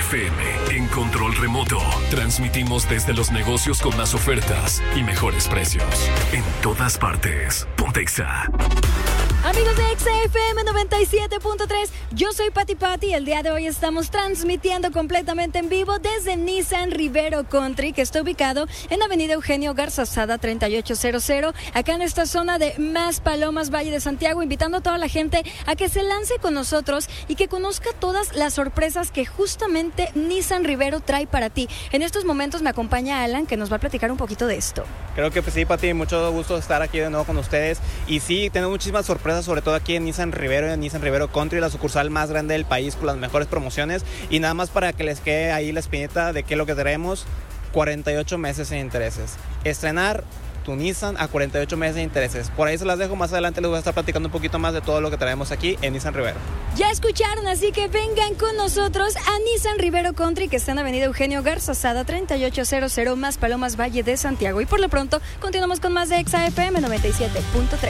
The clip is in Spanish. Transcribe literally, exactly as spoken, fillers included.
F M en control remoto. Transmitimos desde los negocios con más ofertas y mejores precios. En todas partes. Pontexa. Amigos de Exa F M noventa y siete punto tres, yo soy Pati Pati y el día de hoy estamos transmitiendo completamente en vivo desde Nissan Rivero Country, que está ubicado en Avenida Eugenio Garzazada treinta y ocho cero cero, acá en esta zona de Maspalomas, Valle de Santiago, invitando a toda la gente a que se lance con nosotros y que conozca todas las sorpresas que justamente Nissan Rivero trae para ti. En estos momentos me acompaña Alan, que nos va a platicar un poquito de esto. Creo que pues, sí, Pati, mucho gusto estar aquí de nuevo con ustedes. Y sí, tenemos muchísimas sorpresas, sobre todo aquí en Nissan Rivero, en Nissan Rivero Country, la sucursal más grande del país con las mejores promociones. Y nada más para que les quede ahí la espinita de qué es lo que tenemos: cuarenta y ocho meses sin intereses. Estrenar tu Nissan a cuarenta y ocho meses de intereses. Por ahí se las dejo, más adelante les voy a estar platicando un poquito más de todo lo que traemos aquí en Nissan Rivero. Ya escucharon, así que vengan con nosotros a Nissan Rivero Country, que está en Avenida Eugenio Garzazada treinta y ocho cero cero, Maspalomas, Valle de Santiago. Y por lo pronto continuamos con más de Exa F M noventa y siete punto tres.